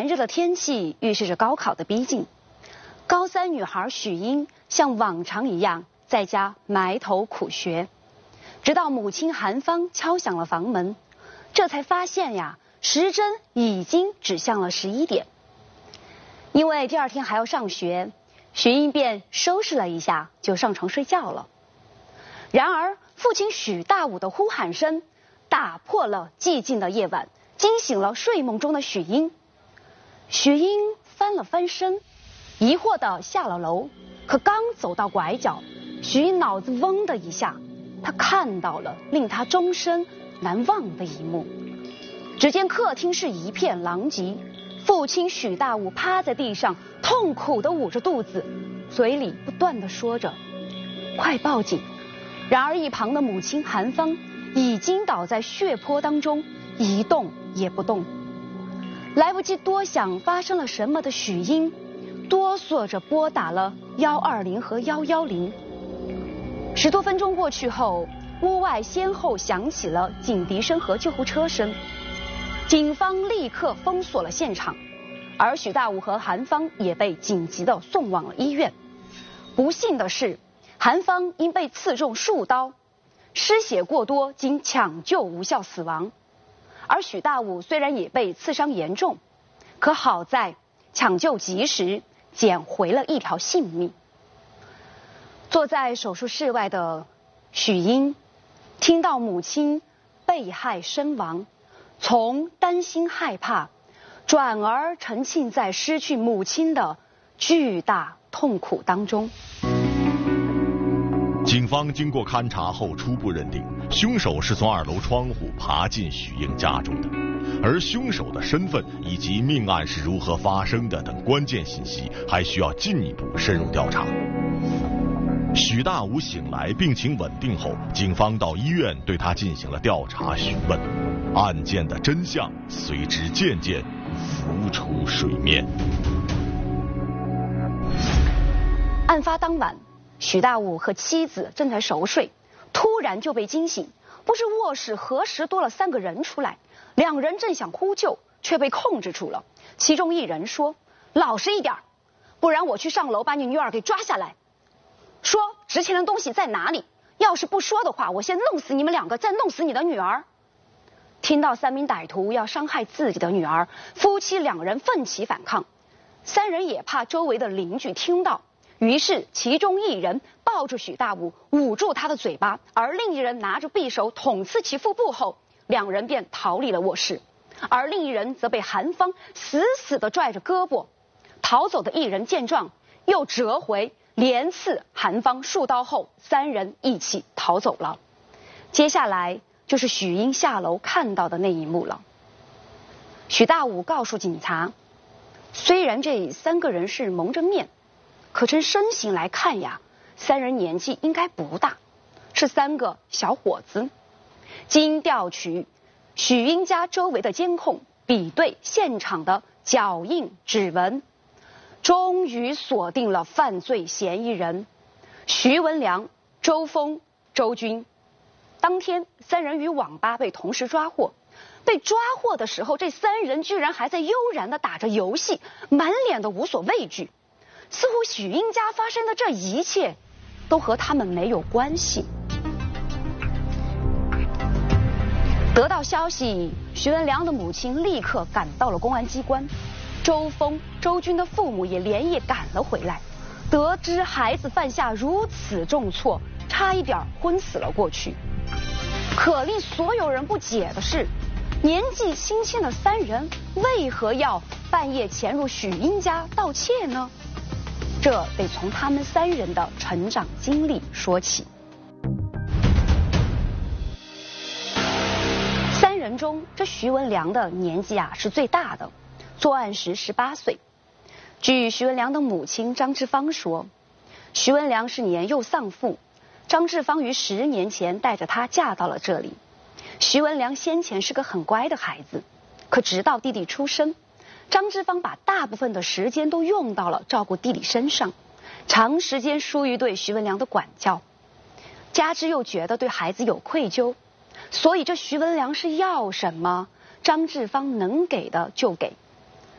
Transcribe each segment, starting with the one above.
炎热的天气预示着高考的逼近。高3女孩许英像往常一样在家埋头苦学，直到母亲韩芳敲响了房门，这才发现呀，时针已经指向了11点。因为第二天还要上学，许英便收拾了一下就上床睡觉了。然而父亲许大武的呼喊声打破了寂静的夜晚，惊醒了睡梦中的许英。许英翻了翻身，疑惑地下了楼，可刚走到拐角，许英脑子嗡的一下，她看到了令她终身难忘的一幕。只见客厅是一片狼藉，父亲许大武趴在地上，痛苦地捂着肚子，嘴里不断地说着快报警。然而一旁的母亲韩芳已经倒在血泊当中，一动也不动。来不及多想发生了什么的许英哆嗦着拨打了120和110。10多分钟过去后，屋外先后响起了警笛声和救护车声，警方立刻封锁了现场，而许大武和韩芳也被紧急的送往了医院。不幸的是，韩芳因被刺中数刀，失血过多，经抢救无效死亡。而许大武虽然也被刺伤严重，可好在抢救及时，捡回了一条性命。坐在手术室外的许英听到母亲被害身亡，从担心害怕转而沉浸在失去母亲的巨大痛苦当中。 警方经过勘查后初步认定，凶手是从2楼窗户爬进许英家中的，而凶手的身份以及命案是如何发生的等关键信息还需要进一步深入调查。许大武醒来病情稳定后，警方到医院对他进行了调查询问，案件的真相随之渐渐浮出水面。 案发当晚，许大武和妻子正在熟睡，突然就被惊醒。不知卧室何时多了3个人出来，2人正想呼救，却被控制住了。其中1人说：“老实一点，不然我去上楼把你女儿给抓下来。说值钱的东西在哪里？要是不说的话，我先弄死你们2个，再弄死你的女儿。”听到3名歹徒要伤害自己的女儿，夫妻2人奋起反抗。3人也怕周围的邻居听到，于是其中1人抱住许大武，捂住他的嘴巴，而另1人拿着匕首捅刺其腹部后，2人便逃离了卧室，而另1人则被韩芳死死地拽着胳膊。逃走的1人见状，又折回连刺韩芳数刀后，3人一起逃走了。接下来就是许英下楼看到的那一幕了。许大武告诉警察，虽然这3个人是蒙着面，可从身形来看呀，3人年纪应该不大，是3个小伙子。经调取许英家周围的监控，比对现场的脚印指纹，终于锁定了犯罪嫌疑人徐文良、周峰、周军。当天3人于网吧被同时抓获，被抓获的时候，这3人居然还在悠然地打着游戏，满脸的无所畏惧，似乎许英家发生的这一切都和他们没有关系。得到消息，徐文良的母亲立刻赶到了公安机关，周峰、周军的父母也连夜赶了回来，得知孩子犯下如此重错，差一点昏死了过去。可令所有人不解的是，年纪轻轻的3人为何要半夜潜入许英家盗窃呢？这得从他们3人的成长经历说起。3人中，这徐文良的年纪是最大的，作案时18岁。据徐文良的母亲张志芳说，徐文良是年幼丧父，张志芳于10年前带着他嫁到了这里。徐文良先前是个很乖的孩子，可直到弟弟出生，张志芳把大部分的时间都用到了照顾弟弟身上，长时间疏于对徐文良的管教，加之又觉得对孩子有愧疚，所以这徐文良是要什么，张志芳能给的就给。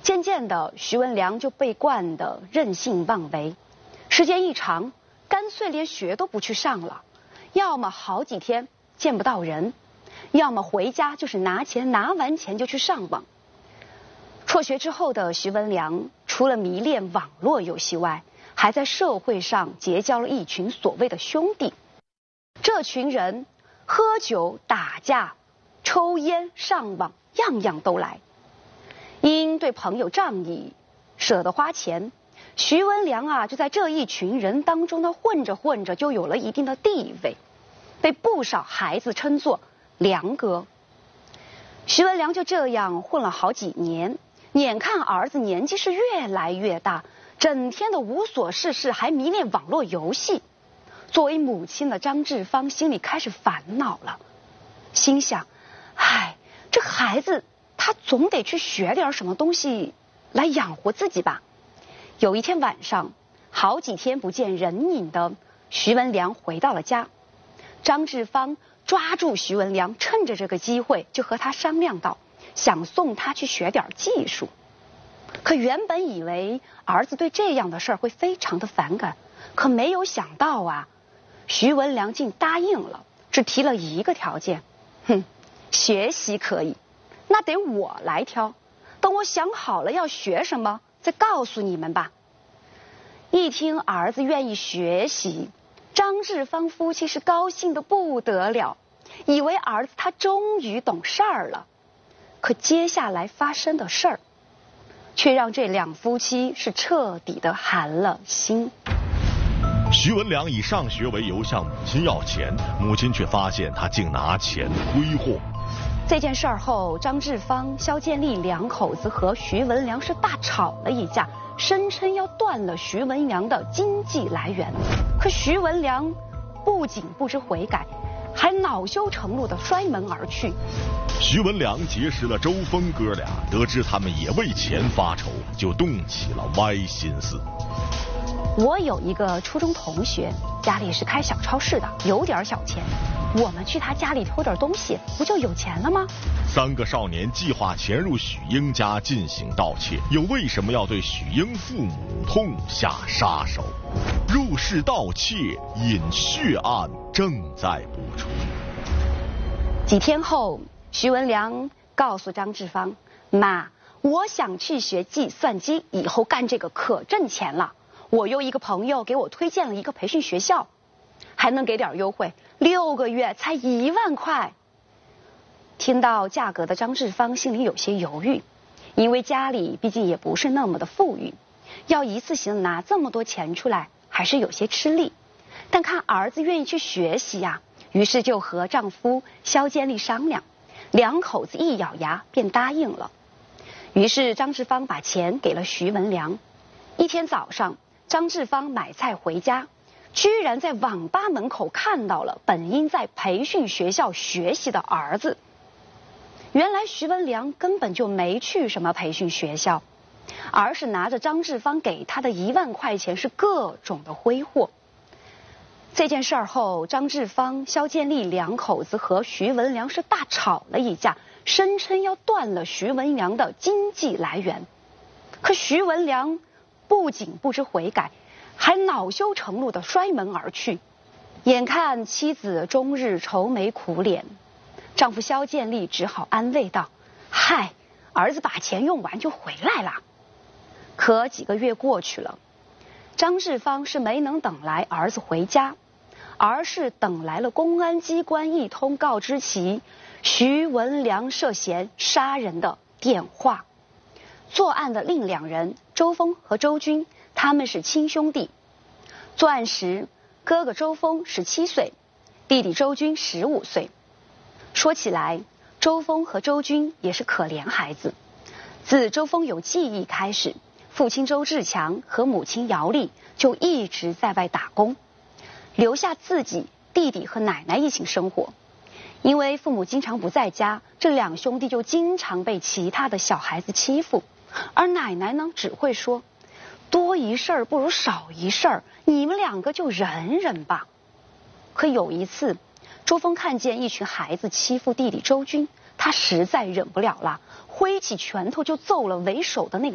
渐渐的，徐文良就被惯得任性妄为，时间一长，干脆连学都不去上了，要么好几天见不到人，要么回家就是拿钱，拿完钱就去上网。辍学之后的徐文良，除了迷恋网络游戏外，还在社会上结交了一群所谓的兄弟。这群人喝酒、打架、抽烟、上网，样样都来。因对朋友仗义，舍得花钱，徐文良就在这一群人当中呢混着混着就有了一定的地位，被不少孩子称作良哥。徐文良就这样混了好几年，眼看儿子年纪是越来越大，整天的无所事事，还迷恋网络游戏。作为母亲的张志芳心里开始烦恼了，心想：这孩子他总得去学点什么东西来养活自己吧。有一天晚上，好几天不见人影的徐文良回到了家，张志芳抓住徐文良，趁着这个机会就和他商量道，想送他去学点技术。可原本以为儿子对这样的事儿会非常的反感，可没有想到徐文良竟答应了，只提了一个条件：学习可以，那得我来挑，等我想好了要学什么再告诉你们吧。一听儿子愿意学习，张志芳夫妻是高兴得不得了，以为儿子他终于懂事儿了。可接下来发生的事儿，却让这两夫妻是彻底的寒了心。 徐文良以上学为由向母亲要钱，母亲却发现他竟拿钱挥霍。 这件事儿后，张志芳、肖建立两口子和徐文良是大吵了一架，声称要断了徐文良的经济来源。可徐文良不仅不知悔改，还恼羞成怒地摔门而去。 徐文良结识了周峰哥俩，得知他们也为钱发愁，就动起了歪心思。 我有一个初中同学，家里是开小超市的，有点小钱，我们去他家里偷点东西，不就有钱了吗？ 三个少年计划潜入许英家进行盗窃，又为什么要对许英父母痛下杀手？入室盗窃引血案正在播出。 几天后，徐文良告诉张志芳：“妈，我想去学计算机，以后干这个可挣钱了。我有一个朋友给我推荐了一个培训学校，还能给点优惠，6个月才1万块。”听到价格的张志芳心里有些犹豫，因为家里毕竟也不是那么的富裕，要一次性拿这么多钱出来还是有些吃力。但看儿子愿意去学习于是就和丈夫肖建立商量，两口子一咬牙便答应了。于是张志芳把钱给了徐文良。一天早上，张志芳买菜回家，居然在网吧门口看到了本应在培训学校学习的儿子。原来徐文良根本就没去什么培训学校，而是拿着张志芳给他的1万块钱是各种的挥霍。这件事后，张志芳、肖建立两口子和徐文良是大吵了一架，声称要断了徐文良的经济来源。可徐文良不仅不知悔改，还恼羞成怒地摔门而去。眼看妻子终日愁眉苦脸，丈夫肖建立只好安慰道：“嗨，儿子把钱用完就回来了。”可几个月过去了，张志芳是没能等来儿子回家，而是等来了公安机关一通告知其徐文良涉嫌杀人的电话。作案的另2人周峰和周军，他们是亲兄弟。作案时，哥哥周峰17岁，弟弟周军15岁。说起来，周峰和周军也是可怜孩子。自周峰有记忆开始，父亲周志强和母亲姚丽就一直在外打工，留下自己、弟弟和奶奶一起生活。因为父母经常不在家，这2兄弟就经常被其他的小孩子欺负。而奶奶呢，只会说：“多一事不如少一事，你们2个就忍忍吧。”可有一次，周峰看见一群孩子欺负弟弟周军，他实在忍不了了，挥起拳头就揍了为首的那个